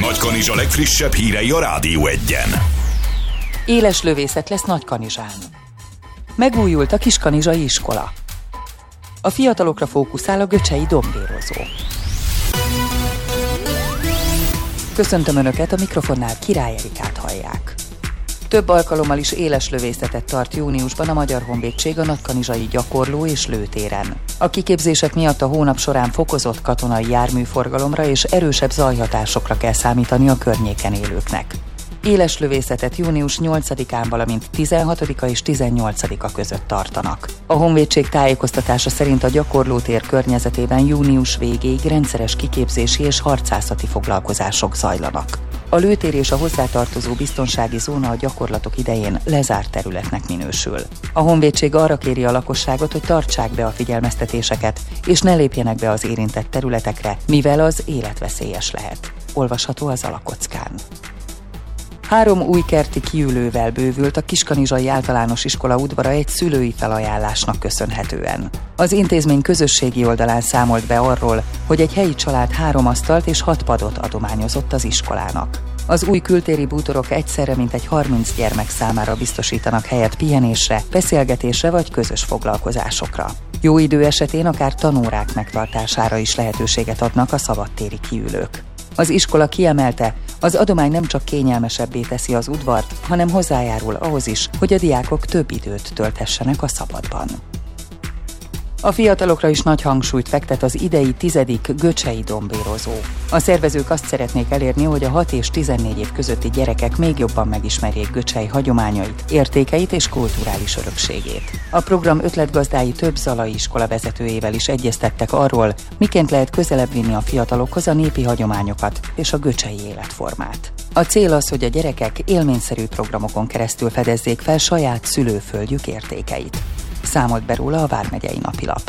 Nagykanizsa legfrissebb hírei a Rádió Egyen. Éles lövészet lesz Nagykanizsán. Megújult a Kiskanizsai iskola. A fiatalokra fókuszál a göcsei dombérozó. Köszöntöm Önöket, a mikrofonnál Király Erikát hallják. Több alkalommal is éles lövészetet tart júniusban a Magyar Honvédség a nagykanizsai gyakorló és lőtéren. A kiképzések miatt a hónap során fokozott katonai járműforgalomra és erősebb zajhatásokra kell számítani a környéken élőknek. Éles lövészetet június 8-án, valamint 16-a és 18-a között tartanak. A Honvédség tájékoztatása szerint a gyakorlótér környezetében június végéig rendszeres kiképzési és harcászati foglalkozások zajlanak. A lőtér és a hozzátartozó biztonsági zóna a gyakorlatok idején lezárt területnek minősül. A Honvédség arra kéri a lakosságot, hogy tartsák be a figyelmeztetéseket, és ne lépjenek be az érintett területekre, mivel az életveszélyes lehet. Olvasható az alakockán. 3 új kerti kiülővel bővült a Kiskanizsai Általános Iskola udvara egy szülői felajánlásnak köszönhetően. Az intézmény közösségi oldalán számolt be arról, hogy egy helyi család 3 asztalt és 6 padot adományozott az iskolának. Az új kültéri bútorok egyszerre mintegy 30 gyermek számára biztosítanak helyet pihenésre, beszélgetésre vagy közös foglalkozásokra. Jó idő esetén akár tanórák megtartására is lehetőséget adnak a szabadtéri kiülők. Az iskola kiemelte, az adomány nem csak kényelmesebbé teszi az udvart, hanem hozzájárul ahhoz is, hogy a diákok több időt tölthessenek a szabadban. A fiatalokra is nagy hangsúlyt fektet az idei 10. göcsei dombérozó. A szervezők azt szeretnék elérni, hogy a 6 és 14 év közötti gyerekek még jobban megismerjék Göcsei hagyományait, értékeit és kulturális örökségét. A program ötletgazdái több zalai iskola vezetőjével is egyeztettek arról, miként lehet közelebb vinni a fiatalokhoz a népi hagyományokat és a göcsei életformát. A cél az, hogy a gyerekek élményszerű programokon keresztül fedezzék fel saját szülőföldjük értékeit. Számolt be róla a Vármegyei Napilap.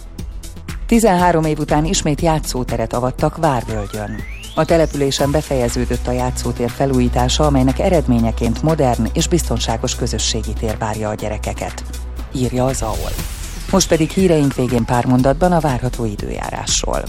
13 év után ismét játszóteret avattak Várvölgyön. A településen befejeződött a játszótér felújítása, amelynek eredményeként modern és biztonságos közösségi tér várja a gyerekeket, írja az AOL. Most pedig híreink végén pár mondatban a várható időjárásról.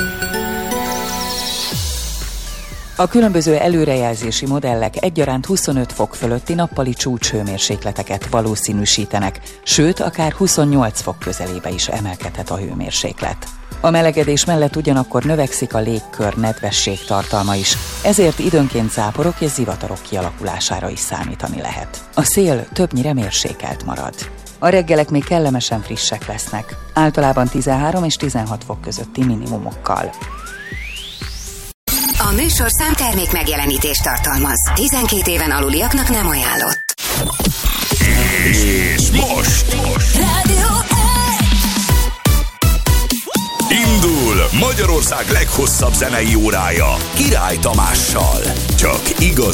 A különböző előrejelzési modellek egyaránt 25 fok fölötti nappali csúcshőmérsékleteket valószínűsítenek, sőt, akár 28 fok közelébe is emelkedhet a hőmérséklet. A melegedés mellett ugyanakkor növekszik a légkör nedvesség tartalma is, ezért időnként záporok és zivatarok kialakulására is számítani lehet. A szél többnyire mérsékelt marad. A reggelek még kellemesen frissek lesznek, általában 13 és 16 fok közötti minimumokkal. A műsorszám termék megjelenítést tartalmaz. 12 éven aluliaknak nem ajánlott. És most Rádió indul Magyarország leghosszabb zenei órája Király Tamással. Csak igaz